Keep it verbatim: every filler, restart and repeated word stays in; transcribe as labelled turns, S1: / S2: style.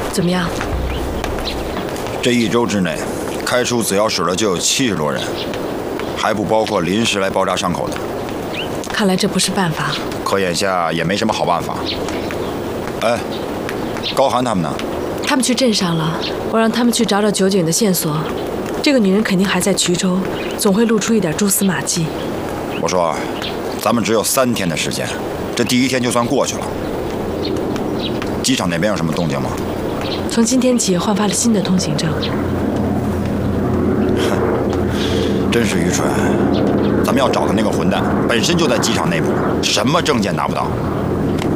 S1: 怎么样？
S2: 这一周之内，开出子药室的就有七十多人，还不包括临时来包扎伤口的。
S1: 看来这不是办法。
S2: 可眼下也没什么好办法。哎，高寒他们呢？
S1: 他们去镇上了，我让他们去找找酒井的线索。这个女人肯定还在衢州，总会露出一点蛛丝马迹。
S2: 我说，咱们只有三天的时间，这第一天就算过去了。机场那边有什么动静吗？
S1: 从今天起换发了新的通行证。
S2: 真是愚蠢！咱们要找的那个混蛋本身就在机场内部，什么证件拿不到？